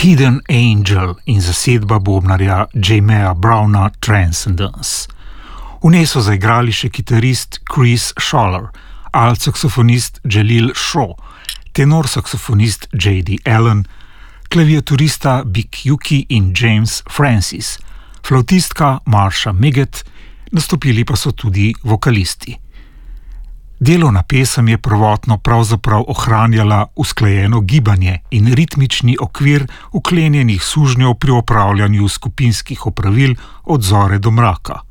Hidden Angel in zasedba bobnarja Jamea Browna Transcendence. V njej so zaigrali še kitarist Chris Schaller, alt-saksofonist Jalil Shaw, tenor saksofonist J.D. Allen, klaviaturista Big Yuki in James Francis, flautistka Marsha Miggett, nastopili pa so tudi vokalisti. Delovna pesem je prvotno pravzaprav ohranjala usklajeno gibanje in ritmični okvir vklenjenih sužnjev pri opravljanju skupinskih opravil od zore do mraka.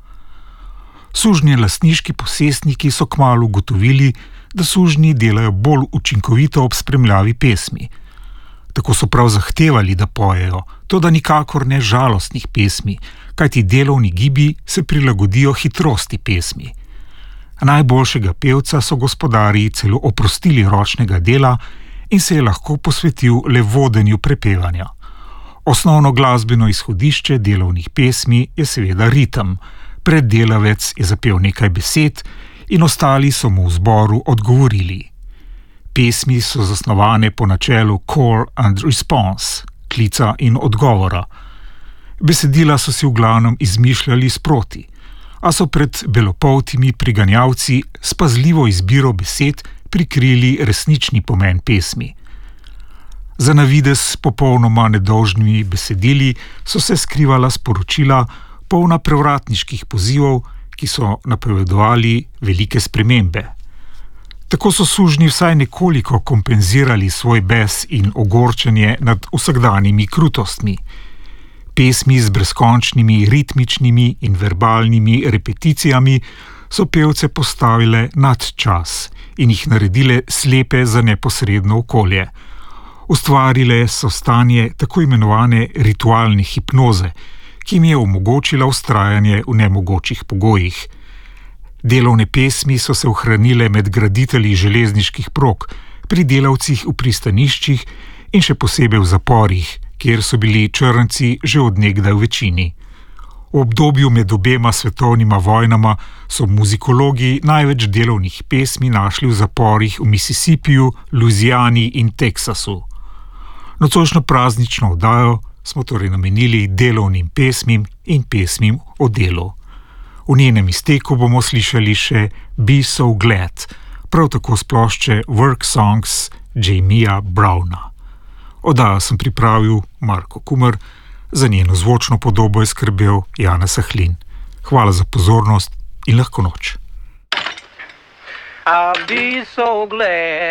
Sužnje lastniški posestniki so kmalu ugotovili, da sužnji delajo bolj učinkovito ob spremljavi pesmi. Tako so prav zahtevali, da pojejo, toda nikakor ne žalostnih pesmi, kajti delovni gibi se prilagodijo hitrosti pesmi. Najboljšega pevca so gospodarji celo oprostili ročnega dela in se je lahko posvetil le vodenju prepevanja. Osnovno glasbeno izhodišče delovnih pesmi je seveda ritem. Preddelavec je zapel nekaj besed in ostali so mu v zboru odgovorili. Pesmi so zasnovane po načelu call and response, klica in odgovora. Besedila so si v glavnem izmišljali sproti, a so pred belopoltimi priganjavci s pazljivo izbiro besed prikrili resnični pomen pesmi. Za navidez popolnoma nedolžnimi besedili so se skrivala sporočila, polna prevratniških pozivov, ki so napovedovali velike spremembe. Tako so sužnji vsaj nekoliko kompenzirali svoj bes in ogorčenje nad vsakdanjimi krutostmi. Pesmi z brezkončnimi ritmičnimi in verbalnimi repeticijami so pevce postavile nad čas in jih naredile slepe za neposredno okolje. Ustvarile so stanje tako imenovane ritualne hipnoze, ki jim je omogočila vztrajanje v nemogočih pogojih. Delovne pesmi so se ohranile med graditelji železniških prog, pri delavcih v pristaniščih in še posebej v zaporih, kjer so bili črnci že od nekdaj v večini. V obdobju med obema svetovnima vojnama so muzikologi največ delovnih pesmi našli v zaporih v Mississippiju, Louisiani in Teksasu. Nocojšnjo praznično oddajo smo torej namenili delovnim pesmim in pesmim o delu. V njenem izteku bomo slišali še Be So Glad, prav tako s plošče Work Songs Jamea Browna. Oddajo sem pripravil Marko Kumer, za njeno zvočno podobo je skrbel Janez Sahlin. Hvala za pozornost in lahko noč. I'll be so glad.